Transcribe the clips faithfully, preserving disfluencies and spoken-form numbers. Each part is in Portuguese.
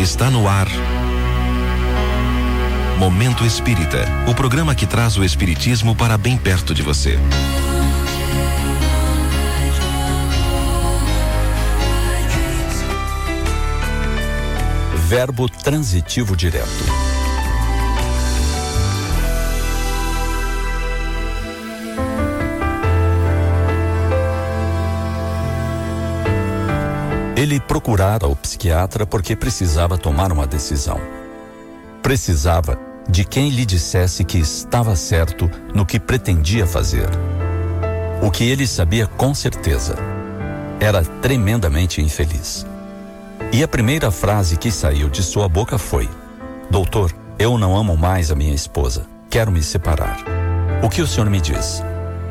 Está no ar Momento Espírita, o programa que traz o espiritismo para bem perto de você. Verbo transitivo direto. Ele procurara o psiquiatra porque precisava tomar uma decisão. Precisava de quem lhe dissesse que estava certo no que pretendia fazer. O que ele sabia com certeza: era tremendamente infeliz. E a primeira frase que saiu de sua boca foi: doutor, eu não amo mais a minha esposa, quero me separar. O que o senhor me diz?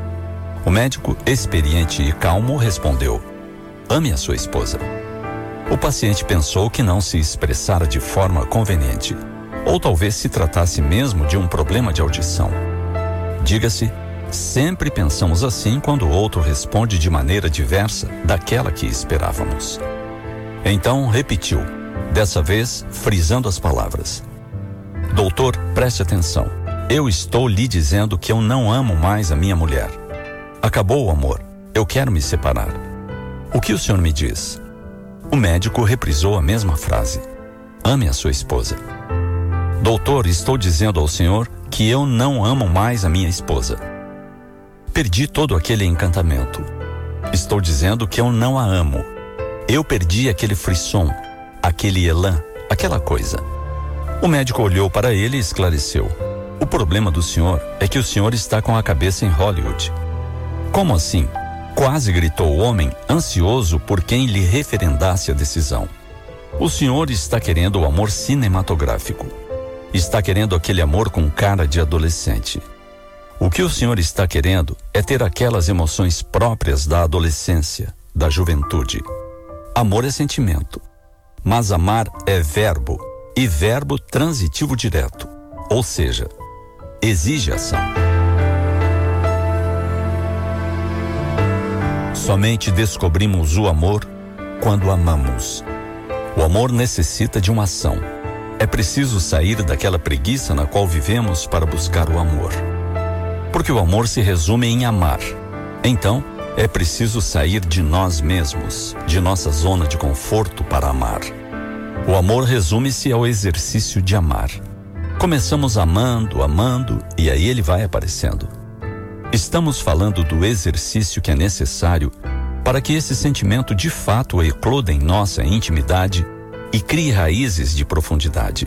O médico, experiente e calmo, respondeu: ame a sua esposa. O paciente pensou que não se expressara de forma conveniente, ou talvez se tratasse mesmo de um problema de audição. Diga-se, sempre pensamos assim quando o outro responde de maneira diversa daquela que esperávamos. Então repetiu, dessa vez frisando as palavras: doutor, preste atenção. Eu estou lhe dizendo que eu não amo mais a minha mulher. Acabou o amor. Eu quero me separar. O que o senhor me diz? O médico reprisou a mesma frase: ame a sua esposa. Doutor, estou dizendo ao senhor que eu não amo mais a minha esposa. Perdi todo aquele encantamento. Estou dizendo que eu não a amo. Eu perdi aquele frisson, aquele elan, aquela coisa. O médico olhou para ele e esclareceu: o problema do senhor é que o senhor está com a cabeça em Hollywood. Como assim? Quase gritou o homem, ansioso por quem lhe referendasse a decisão. O senhor está querendo o amor cinematográfico. Está querendo aquele amor com cara de adolescente. O que o senhor está querendo é ter aquelas emoções próprias da adolescência, da juventude. Amor é sentimento, mas amar é verbo, e verbo transitivo direto, ou seja, exige ação. Somente descobrimos o amor quando amamos. O amor necessita de uma ação. É preciso sair daquela preguiça na qual vivemos para buscar o amor. Porque o amor se resume em amar. Então, é preciso sair de nós mesmos, de nossa zona de conforto para amar. O amor resume-se ao exercício de amar. Começamos amando, amando, e aí ele vai aparecendo. Estamos falando do exercício que é necessário para que esse sentimento de fato ecloda em nossa intimidade e crie raízes de profundidade.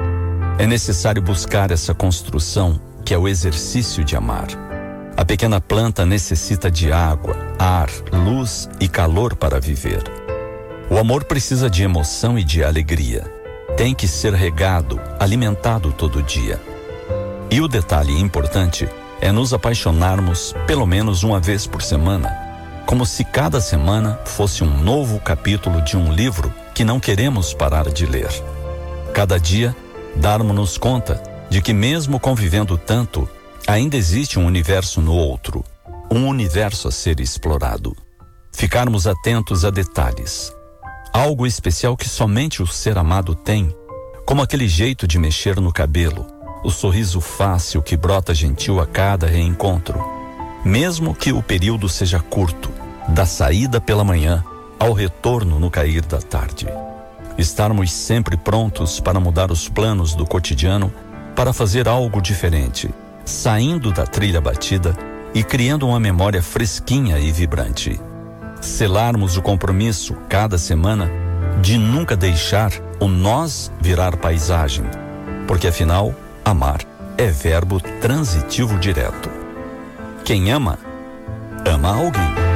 É necessário buscar essa construção que é o exercício de amar. A pequena planta necessita de água, ar, luz e calor para viver. O amor precisa de emoção e de alegria. Tem que ser regado, alimentado todo dia. E o detalhe importante é nos apaixonarmos pelo menos uma vez por semana, como se cada semana fosse um novo capítulo de um livro que não queremos parar de ler. Cada dia, darmos-nos conta de que mesmo convivendo tanto, ainda existe um universo no outro, um universo a ser explorado. Ficarmos atentos a detalhes, algo especial que somente o ser amado tem, como aquele jeito de mexer no cabelo, o sorriso fácil que brota gentil a cada reencontro, mesmo que o período seja curto, da saída pela manhã ao retorno no cair da tarde. Estarmos sempre prontos para mudar os planos do cotidiano, para fazer algo diferente, saindo da trilha batida e criando uma memória fresquinha e vibrante. Selarmos o compromisso, cada semana, de nunca deixar o nós virar paisagem, porque afinal, amar é verbo transitivo direto. Quem ama, ama alguém.